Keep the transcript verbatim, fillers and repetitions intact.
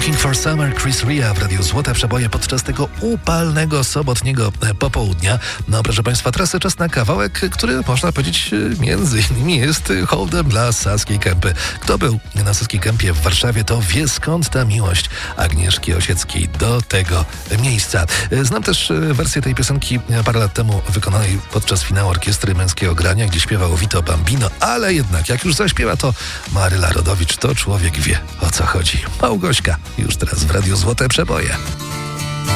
Looking for Summer, Chris Ria w Radiu Złote Przeboje podczas tego upalnego sobotniego popołudnia. No proszę Państwa, teraz czas na kawałek, który można powiedzieć między innymi jest hołdem dla Saskiej Kępy. Kto był na Saskiej Kępie w Warszawie, to wie, skąd ta miłość Agnieszki Osieckiej do tego miejsca. Znam też wersję tej piosenki parę lat temu wykonanej podczas finału Orkiestry Męskiego Grania, gdzie śpiewał Vito Bambino, ale jednak jak już zaśpiewa to Maryla Rodowicz, to człowiek wie, o co chodzi. Małgośka już teraz w Radiu Złote Przeboje.